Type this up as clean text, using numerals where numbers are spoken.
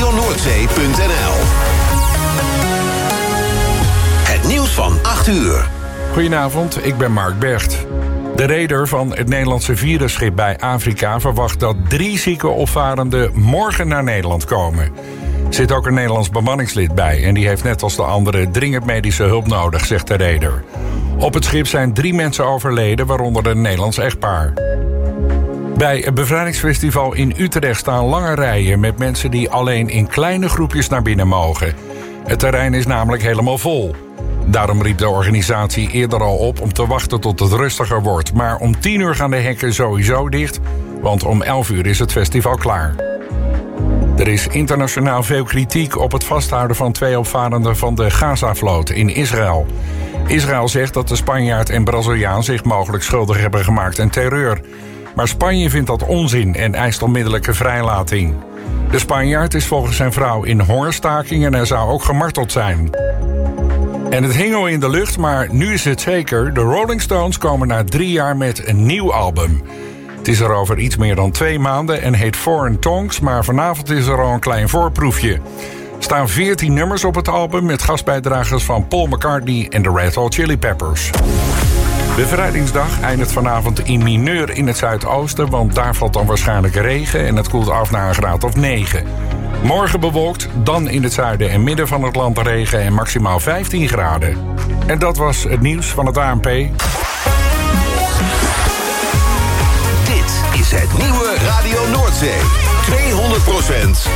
radionoordzee.nl. Het nieuws van 8 uur. Goedenavond, ik ben Mark Bergt. De reder van het Nederlandse virusschip bij Afrika verwacht dat 3 zieke opvarenden morgen naar Nederland komen. Er zit ook een Nederlands bemanningslid bij en die heeft net als de anderen dringend medische hulp nodig, zegt de reder. Op het schip zijn 3 mensen overleden, waaronder een Nederlands echtpaar. Bij het bevrijdingsfestival in Utrecht staan lange rijen met mensen die alleen in kleine groepjes naar binnen mogen. Het terrein is namelijk helemaal vol. Daarom riep de organisatie eerder al op om te wachten tot het rustiger wordt. Maar om 10 uur gaan de hekken sowieso dicht, want om 11 uur is het festival klaar. Er is internationaal veel kritiek op het vasthouden van 2 opvarenden van de Gaza-vloot in Israël. Israël zegt dat de Spanjaard en Braziliaan zich mogelijk schuldig hebben gemaakt aan terreur. Maar Spanje vindt dat onzin en eist onmiddellijke vrijlating. De Spanjaard is volgens zijn vrouw in hongerstaking en hij zou ook gemarteld zijn. En het hing al in de lucht, maar nu is het zeker. De Rolling Stones komen na 3 jaar met een nieuw album. Het is er over iets meer dan 2 maanden en heet Foreign Tongues, maar vanavond is er al een klein voorproefje. Er staan 14 nummers op het album met gastbijdragers van Paul McCartney en de Red Hot Chili Peppers. Bevrijdingsdag eindigt vanavond in mineur in het zuidoosten, want daar valt dan waarschijnlijk regen en het koelt af naar een graad of 9. Morgen bewolkt, dan in het zuiden en midden van het land regen en maximaal 15 graden. En dat was het nieuws van het ANP. Dit is het nieuwe Radio Noordzee. 200%